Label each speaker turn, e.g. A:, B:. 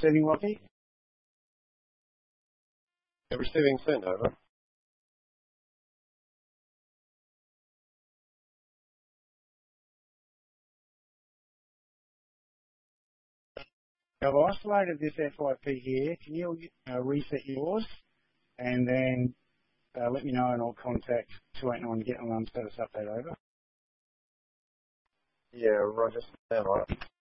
A: receiving, Lockie?
B: Yeah, receiving sent over.
A: I've isolated this FYP here. Can you reset yours and then let me know and I'll contact 289 to get on status update over?
B: Yeah, Roger. Stand right.